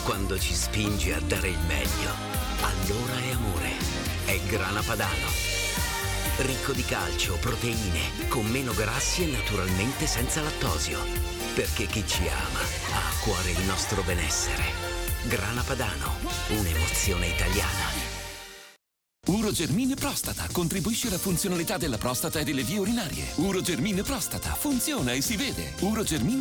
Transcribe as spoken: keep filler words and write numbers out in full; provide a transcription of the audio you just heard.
Quando ci spinge a dare il meglio, allora è amore. È Grana Padano. Ricco di calcio, proteine, con meno grassi e naturalmente senza lattosio. Perché chi ci ama ha a cuore il nostro benessere. Grana Padano, un'emozione italiana. Urogermine Prostata contribuisce alla funzionalità della prostata e delle vie urinarie. Urogermine Prostata funziona e si vede. Urogermine